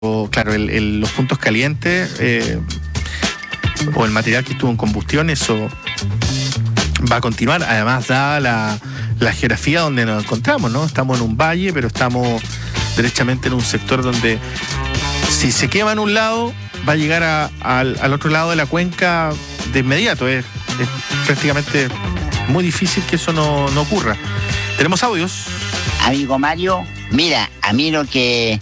claro, los puntos calientes o el material que estuvo en combustión, eso va a continuar. Además, dada la geografía donde nos encontramos, ¿no? Estamos en un valle, pero estamos derechamente en un sector donde si se quema en un lado, va a llegar al otro lado de la cuenca de inmediato. Es prácticamente muy difícil que eso no ocurra. ¿Tenemos audios? Amigo Mario, mira, a mí lo que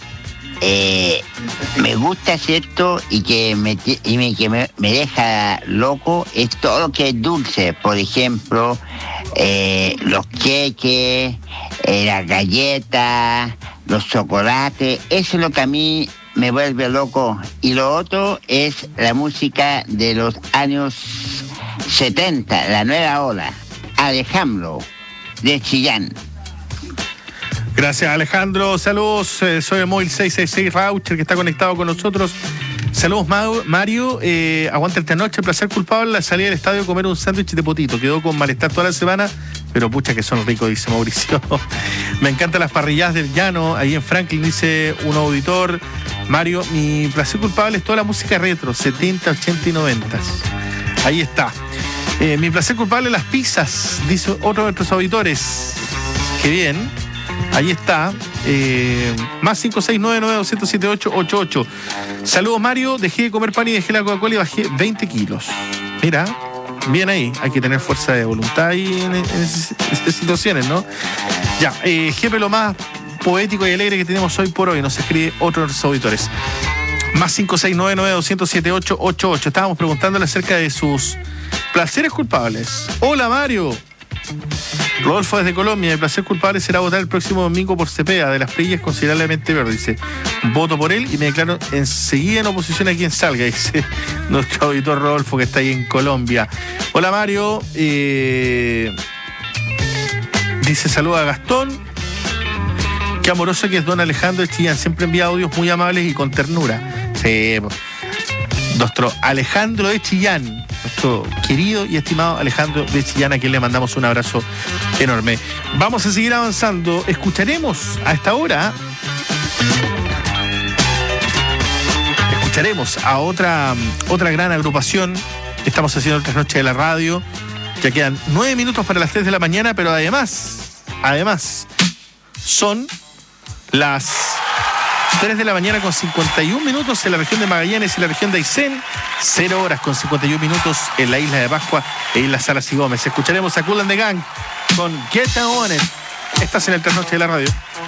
me gusta, ¿cierto? Y que me deja loco es todo lo que es dulce. Por ejemplo, los queques, las galletas, los chocolates. Eso es lo que a mí me vuelve loco. Y lo otro es la música de los años 70, la nueva ola. Alejandro, de Chillán. Gracias, Alejandro. Saludos, soy el móvil 666 Raucher, que está conectado con nosotros. Saludos, Mario. Aguanta esta noche, placer culpable, la salida del estadio a comer un sándwich de potito. Quedó con malestar toda la semana, pero pucha que son ricos, dice Mauricio. Me encantan las parrilladas del llano, ahí en Franklin, dice un auditor. Mario, mi placer culpable es toda la música retro, 70, 80 y 90. Ahí está. Mi placer culpable las pizzas, dice otro de nuestros auditores. Qué bien. Ahí está. Más 56992078888. Saludos, Mario. Dejé de comer pan y dejé la Coca-Cola y bajé 20 kilos. Mira, bien ahí. Hay que tener fuerza de voluntad y en esas situaciones, ¿no? Ya, jefe, lo más poético y alegre que tenemos hoy por hoy. Nos escribe otro de nuestros auditores. Más 56992078888. Estábamos preguntándole acerca de sus placeres culpables. Hola, Mario. Rodolfo desde Colombia. El placer culpable será votar el próximo domingo por Cepeda. De las Prillas considerablemente verde. Dice, voto por él y me declaro enseguida en oposición a quien salga. Dice nuestro auditor Rodolfo, que está ahí en Colombia. Hola, Mario. Dice, saluda a Gastón. Qué amoroso que es don Alejandro de Chillán. Siempre envía audios muy amables y con ternura. Sí, nuestro Alejandro de Chillán, nuestro querido y estimado Alejandro de Chillán, a quien le mandamos un abrazo enorme. Vamos a seguir avanzando. Escucharemos a esta hora, a otra gran agrupación. Estamos haciendo otras noches de la radio. Ya quedan 9 minutos para las 3 de la mañana, pero además, son las 3 de la mañana con 51 minutos en la región de Magallanes y la región de Aysén, 0 horas con 51 minutos en la isla de Pascua e Isla Salas y Gómez. Escucharemos a Kool and the Gang con Get On It. Estás en el Trasnoche de la radio.